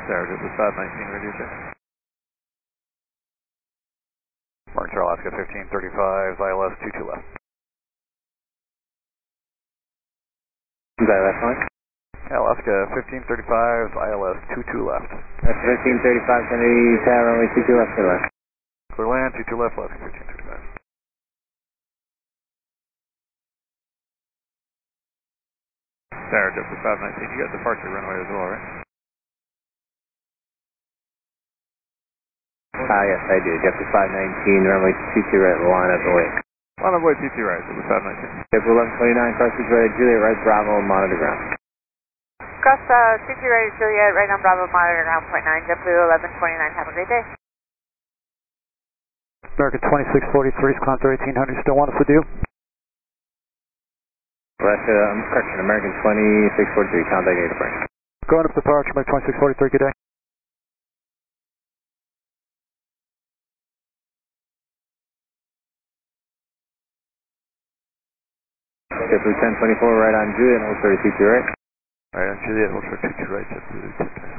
Sarah, this is 519, radio check. Martin Alaska 1535, ILS 22 left. Is that last one? Alaska 1535, ILS 22 left. That's 1535, Kennedy, tower runway 22 left, clear left. Clear land, 22 left, Alaska 1535. Sarah, this is 519, you got departure runway as well, right? Yes, I do. Jeff 519, runway 22 right, line up away. Line up away, TT right, this is 519. Jeff 1129, cross right, Juliet, right, Bravo, monitor ground. Cross CT right, Juliet, right on Bravo, monitor ground, point 9, JetBlue 1129, have a great day. American 2643, Contour 1800, still want us to do? Correction, American 2643, contact data frame. Going up departure, American 2643, good day. JetBlue 1024, right on Juliet, hold for CT right. Right on Juliet, hold for 22 right, JetBlue 1024.